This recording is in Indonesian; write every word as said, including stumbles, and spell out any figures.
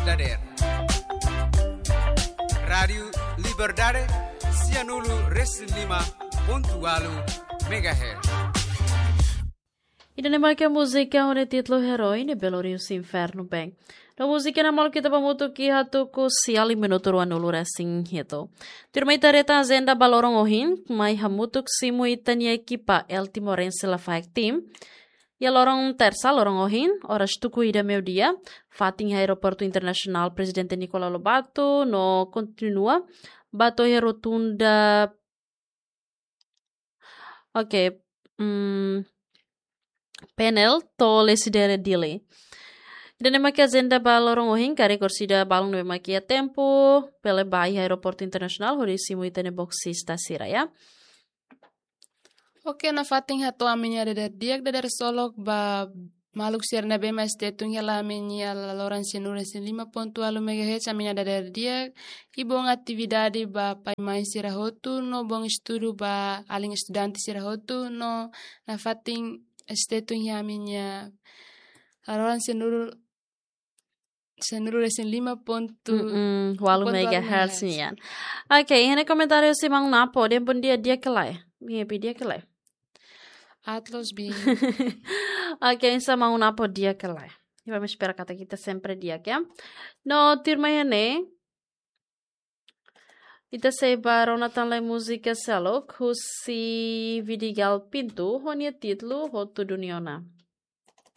Dader. Radio Liberdade Sianulu Resin lima pontualu megahertz. Ida marca música onde título Heroine Belorius Inferno bem. Na música na mal kita pamutu ki hatu ku siali minuto ruan ulu racing hito. Tirmai tareta agenda balorong ohin, mai hamutuk simu itania equipa El Timorense la Faik Team. Ya lorong terça lorong ohin, horas tuku ida meu dia, fating aeroporto internacional Presidente Nicola Lobato, no continua, bato rotunda. Ok, hum, panel to lesidere dile. Dan emaki agenda balorong ohin kare korsida balong no emaki a tempo pele bai aeroporto internacional horisimu itene boxista siraya. Oke, na fating hato aminya dadar diak dadar solok ba maluk siar na bema estetung yala aminya laloran sinura sin lima ponto alu megahertz aminya dadar diak ibong atividade ba paimai sirahotu no bong estudo ba aling estudante sirahotu no na fating estetung ya aminya laloran sinura sinura sin lima ponto walu megahertz niyan. Oke, ini komentaryo si Mang Napo dia pun dia dia kelai. Ngepi dia kelai. Atlas B. Ok, insomma Mang Napo dia kelai. E vamos esperar kata kita sempre dia ya. No tirmayane. Ita seba ronatan lai música salok husi vidigal pintu honia titlu hotu duniona.